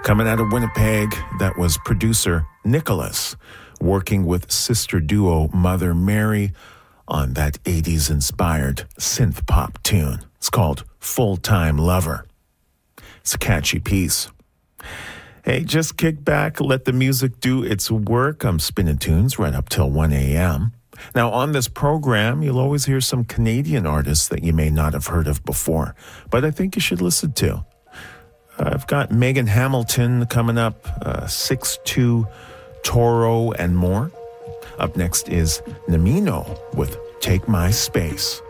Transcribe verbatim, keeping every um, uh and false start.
Coming out of Winnipeg, that was producer Nicholas, working with sister duo Mother Mary on that eighties-inspired synth-pop tune. It's called Full-Time Lover. It's a catchy piece. Hey, just kick back, let the music do its work. I'm spinning tunes right up till one a.m. Now, on this program, you'll always hear some Canadian artists that you may not have heard of before, but I think you should listen to. I've got Megan Hamilton coming up, uh, six two, Toro, and more. Up next is Namino with Take My Space.